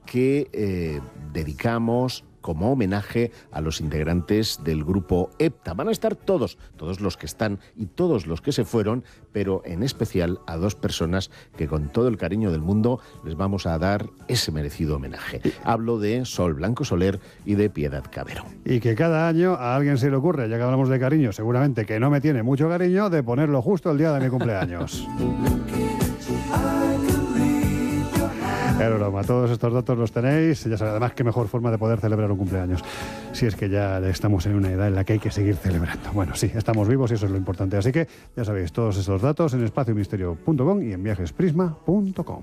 que dedicamos como homenaje a los integrantes del grupo EPTA. Van a estar todos los que están y todos los que se fueron, pero en especial a dos personas que con todo el cariño del mundo les vamos a dar ese merecido homenaje. Hablo de Sol Blanco Soler y de Piedad Cabero. Y que cada año a alguien se le ocurre, ya que hablamos de cariño, seguramente que no me tiene mucho cariño, de ponerlo justo el día de mi cumpleaños. Es broma, todos estos datos los tenéis. Ya sabéis, además, qué mejor forma de poder celebrar un cumpleaños. Si es que ya estamos en una edad en la que hay que seguir celebrando. Bueno, sí, estamos vivos y eso es lo importante. Así que, ya sabéis, todos esos datos en espaciomisterio.com y en viajesprisma.com.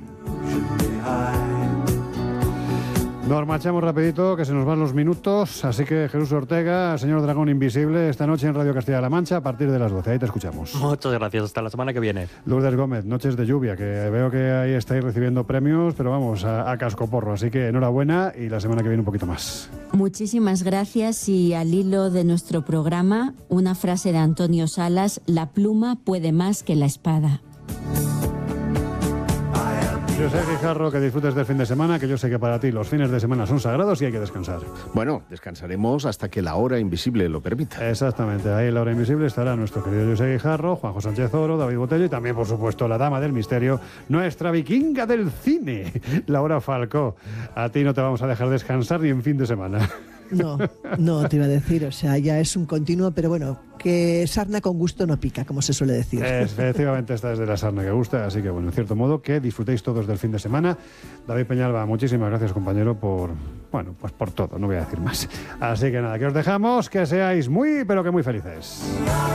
Nos marchamos rapidito, que se nos van los minutos. Así que Jesús Ortega, señor Dragón Invisible, esta noche en Radio Castilla-La Mancha a partir de las 12. Ahí te escuchamos. Muchas gracias, hasta la semana que viene. Lourdes Gómez, Noches de Lluvia, que veo que ahí estáis recibiendo premios, pero vamos, a cascoporro. Así que enhorabuena y la semana que viene un poquito más. Muchísimas gracias y al hilo de nuestro programa, una frase de Antonio Salas: la pluma puede más que la espada. José Guijarro, que disfrutes del fin de semana, que yo sé que para ti los fines de semana son sagrados y hay que descansar. Bueno, descansaremos hasta que la hora invisible lo permita. Exactamente, ahí en la hora invisible estará nuestro querido José Guijarro, Juanjo Sánchez Oro, David Botello y también, por supuesto, la dama del misterio, nuestra vikinga del cine, Laura Falcó. A ti no te vamos a dejar descansar ni en fin de semana. No te iba a decir, o sea, ya es un continuo, pero bueno, que sarna con gusto no pica, como se suele decir. Efectivamente, esta es de la sarna que gusta, así que bueno, en cierto modo, que disfrutéis todos del fin de semana. David Peñalba, muchísimas gracias, compañero, por todo, no voy a decir más. Así que nada, que os dejamos, que seáis muy, pero que muy felices.